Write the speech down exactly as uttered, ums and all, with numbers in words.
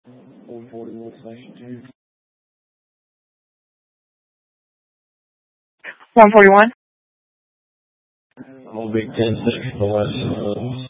one forty-one section two. one forty-one. I'm on Big Ten section, the west.